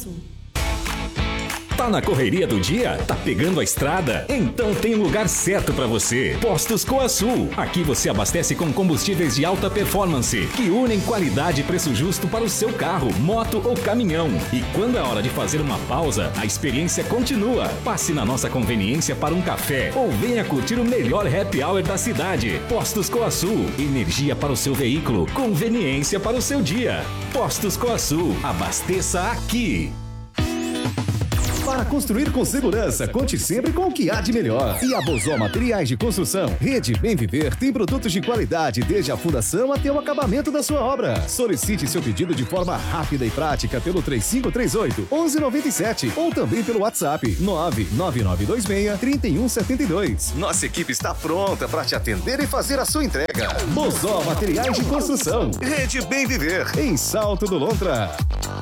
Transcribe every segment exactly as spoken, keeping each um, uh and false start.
Tá na correria do dia? Tá pegando a estrada? Então tem lugar certo para você. Postos Coasul. Aqui você abastece com combustíveis de alta performance, que unem qualidade e preço justo para o seu carro, moto ou caminhão. E quando é hora de fazer uma pausa, a experiência continua. Passe na nossa conveniência para um café ou venha curtir o melhor happy hour da cidade. Postos Coasul. Energia para o seu veículo, conveniência para o seu dia. Postos Coasul. Abasteça aqui. Para construir com segurança, conte sempre com o que há de melhor. E a Bozó Materiais de Construção, Rede Bem Viver, tem produtos de qualidade desde a fundação até o acabamento da sua obra. Solicite seu pedido de forma rápida e prática pelo três cinco três oito, um um nove sete ou também pelo WhatsApp nove nove nove dois seis, três um sete dois. Nossa equipe está pronta para te atender e fazer a sua entrega. Bozó Materiais de Construção, Rede Bem Viver, em Salto do Lontra.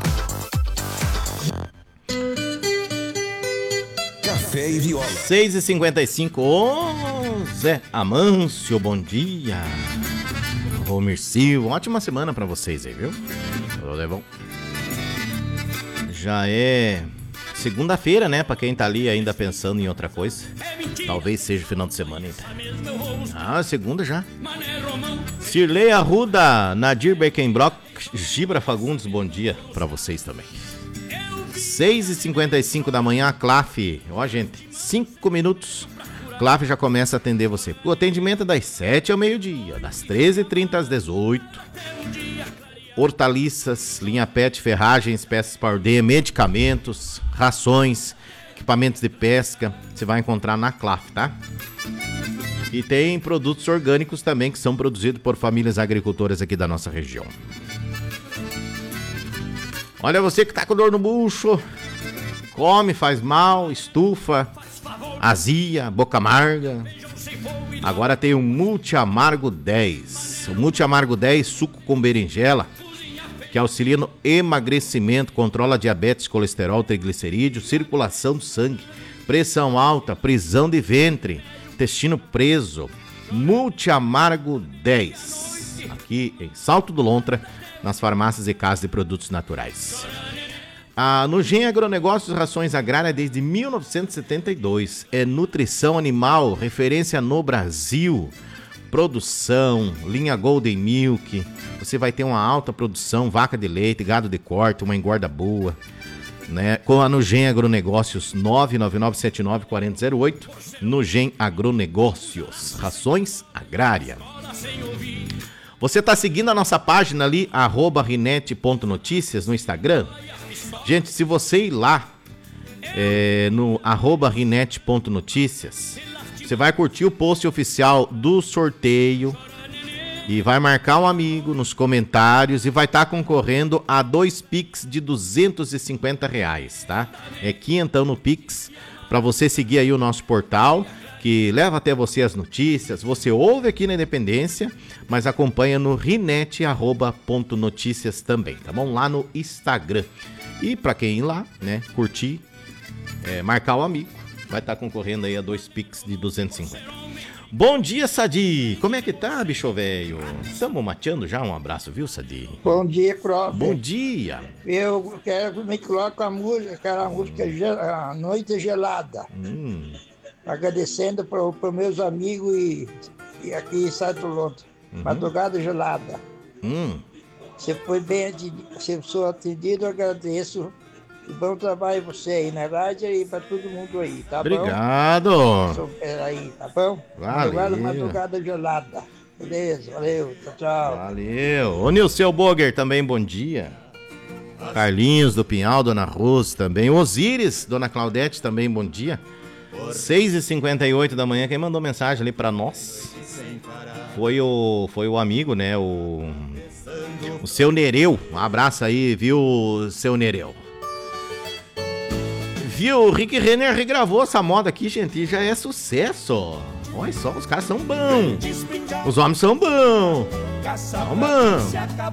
Café e Viola. seis e cinquenta e cinco. Ô, Zé Amâncio, bom dia. Romir Silva, ótima semana pra vocês aí, viu? Bom. Já é segunda-feira, né? Pra quem tá ali ainda pensando em outra coisa. Talvez seja final de semana ainda. Ah, segunda já. Cirlei Arruda, Nadir Beckenbrock, Gibra Fagundes, bom dia pra vocês também. seis e cinquenta e cinco da manhã, Claf. Ó, gente, cinco minutos. Claf já começa a atender você. O atendimento é das sete ao meio-dia, das treze e trinta às dezoito. Hortaliças, linha pet, ferragens, peças para ordenha, medicamentos, rações, equipamentos de pesca. Você vai encontrar na Claf, tá? E tem produtos orgânicos também que são produzidos por famílias agricultoras aqui da nossa região. Olha, você que tá com dor no bucho, come, faz mal, estufa, azia, boca amarga. Agora tem o Multi Amargo dez. O Multi Amargo dez, suco com berinjela, que auxilia no emagrecimento, controla diabetes, colesterol, triglicerídeo, circulação do sangue, pressão alta, prisão de ventre, intestino preso. Multi Amargo dez. Aqui em Salto do Lontra, nas farmácias e casas de produtos naturais. A Nugem Agronegócios Rações Agrárias desde mil novecentos e setenta e dois. É nutrição animal, referência no Brasil. Produção, linha Golden Milk. Você vai ter uma alta produção, vaca de leite, gado de corte, uma engorda boa. Né? Com a Nugem Agronegócios, nove nove nove sete nove quatro zero zero oito. Nugem Agronegócios, Rações Agrárias. Você tá seguindo a nossa página ali, arroba rinete ponto notícias no Instagram? Gente, se você ir lá é, no arroba rinete ponto notícias, você vai curtir o post oficial do sorteio e vai marcar um amigo nos comentários e vai estar tá concorrendo a dois Pix de duzentos e cinquenta reais, tá? É quinhentão no Pix para você seguir aí o nosso portal, que leva até você as notícias. Você ouve aqui na Independência, mas acompanha no rinete ponto notícias também, tá bom? Lá no Instagram. E pra quem ir lá, né, curtir, é, marcar o amigo, vai estar tá concorrendo aí a dois Pix de duzentos e cinquenta. Bom dia, Sadi. Como é que tá, bicho velho? Estamos mateando já? Um abraço, viu, Sadi? Bom dia, Crof. Bom dia. Eu quero que me coloque a música, aquela música A Noite Gelada. Hum. Agradecendo para os meus amigos e, e aqui em Santo Lontra. Uhum. Madrugada Gelada. Hum. Você foi bem atendido, você foi atendido, eu agradeço. E bom trabalho você aí na rádio e para todo mundo aí, tá Obrigado. bom? Obrigado. Aí, tá bom? Valeu. Madrugada, madrugada Gelada. Beleza, valeu, tchau, tchau. Valeu. O Nilceu Boger também, bom dia. Carlinhos do Pinhal, Dona Rose também. Osíris, Dona Claudete também, bom dia. seis e cinquenta e oito da manhã, quem mandou mensagem ali pra nós foi o, foi o amigo, né, o, o seu Nereu. Um abraço aí, viu, seu Nereu. Viu, o Rick Renner regravou essa moda aqui, gente, e já é sucesso. Olha só, os caras são bons. Os homens são bons. São bons.